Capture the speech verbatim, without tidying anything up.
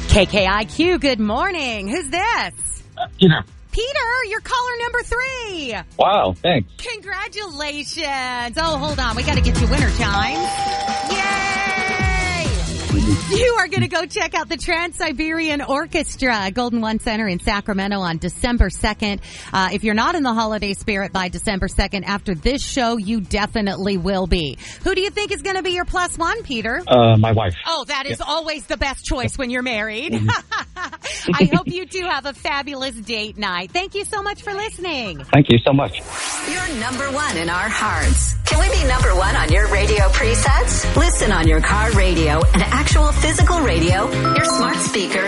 K K I Q, good morning. Who's this? Uh, Peter. Peter, you're caller number three. Wow, thanks. Congratulations. Oh, hold on. We got to get you winter chimes. Yay! You are going to go check out the Trans-Siberian Orchestra at Golden One Center in Sacramento on December second. Uh, if you're not in the holiday spirit by December second, after this show, you definitely will be. Who do you think is going to be your plus one, Peter? Uh, my wife. Oh, that is yeah. always the best choice when you're married. Mm-hmm. I hope you do have a fabulous date night. Thank you so much for listening. Thank you so much. You're number one in our hearts. Can we be number one on your radio presets? Listen on your car radio and actual physical radio, your smart speaker,